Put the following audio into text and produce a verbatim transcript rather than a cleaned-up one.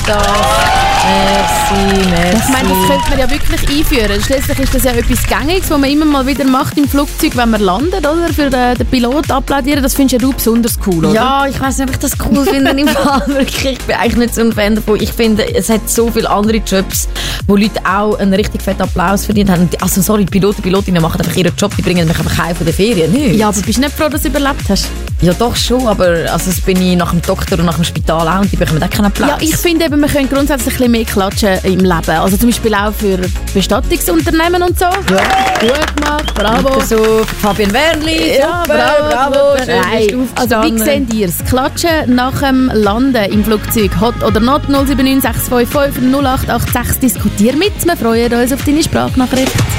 das. Merci, merci. Ich meine, das könnte man ja wirklich einführen. Schließlich ist das ja etwas Gängiges, was man immer mal wieder macht im Flugzeug, wenn man landet, oder? Für den, den Pilot applaudieren. Das findest ja du besonders cool, oder? Ja, ich weiss nicht, ob ich das cool finde im Fall. Wirklich, ich bin eigentlich nicht so ein Fan davon. Ich finde, es hat so viele andere Jobs, wo Leute auch einen richtig fetten Applaus verdient haben. Also sorry, die Piloten, Pilotinnen machen einfach ihren Job, die bringen mich einfach heim von der Ferien. Nicht? Ja, aber bist du nicht froh, dass du überlebt hast? Ja, doch schon, aber also das bin ich nach dem Doktor und nach dem Spital auch und die bekommen auch keinen Applaus. Ja, ich finde eben, wir können grundsätzlich ein bisschen mehr klatschen im Leben. Also zum Beispiel auch für Bestattungsunternehmen und so. Ja, gut gemacht, bravo. So, Fabian Wernli, ja, super, bravo, bravo, super. schön, Nein, bist du also wie seht ihr es? Klatschen nach dem Landen im Flugzeug. Hot oder not? null sieben neun sechs fünf fünf null acht acht sechs. Diskutier mit. Wir freuen uns auf deine Sprachnachricht.